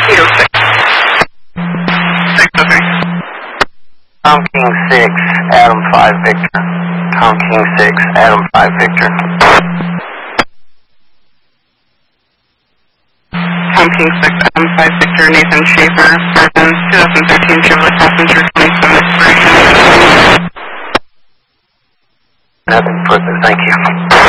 806. 603. Tom King 6, Adam 5 Victor. Tom King 6, Adam 5 Victor. Tom King 6, Adam 5 Victor, Nathan Schaefer, Urban, 2013 Chevrolet Passenger 27 Expiration. Nothing further, thank you.